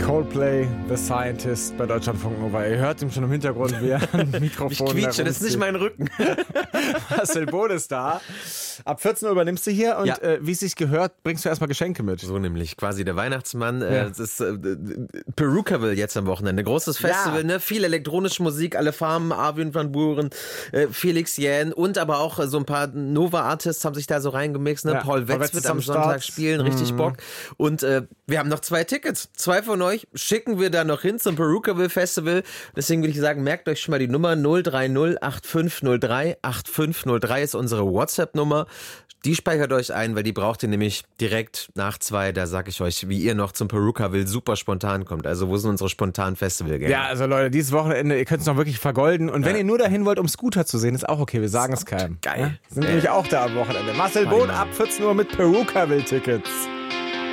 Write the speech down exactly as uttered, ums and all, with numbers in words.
Coldplay, The Scientist bei Deutschlandfunk Nova. Ihr hört ihm schon im Hintergrund, wie er ein Mikrofon Ich quietsche, das ist nicht mein Rücken. Marcel Bode ist da. Ab vierzehn Uhr übernimmst du hier und Ja. äh, wie es sich gehört, bringst du erstmal Geschenke mit. So nämlich, quasi der Weihnachtsmann. Ja. Äh, es ist äh, Perukaville jetzt am Wochenende. Großes Festival, Ja. ne? Viel elektronische Musik, alle Farben, Arvin van Buuren, äh, Felix Jähn und aber auch äh, so ein paar Nova-Artists haben sich da so reingemixt. Ne? Ja. Paul Paul Wetz Wetz wird ist am am Sonntag Start. spielen, richtig Mhm. Bock. Und äh, wir haben noch zwei Tickets. Zwei von euch schicken wir da noch hin zum Perukaville Festival. Deswegen würde ich sagen, merkt euch schon mal die Nummer null drei null acht fünf null drei acht fünf null drei ist unsere WhatsApp-Nummer. Die speichert euch ein, weil die braucht ihr nämlich direkt nach zwei. Da sag ich euch, wie ihr noch zum Perukaville super spontan kommt. Also wo sind unsere spontanen Festivalgänge? Ja, also Leute, dieses Wochenende, ihr könnt es noch wirklich vergolden. Und wenn Ja. ihr nur dahin wollt, um Scooter zu sehen, ist auch okay. Wir sagen es keinem. Geil. Ja? Sind nämlich auch da am Wochenende. Marcel Bode ab vierzehn Uhr mit Perukaville-Tickets.